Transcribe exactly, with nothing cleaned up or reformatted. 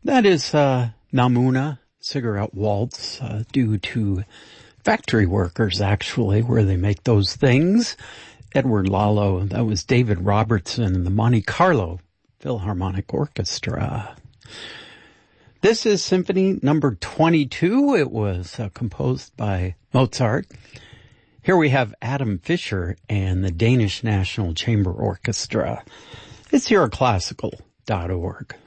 That is uh, Namuna Cigarette Waltz, uh, due to factory workers, actually, where they make those things. Edward Lalo, that was David Robertson and the Monte Carlo Philharmonic Orchestra. This is Symphony number twenty-two. It was uh, composed by Mozart. Here we have Adam Fischer and the Danish National Chamber Orchestra. It's euroclassical dot org.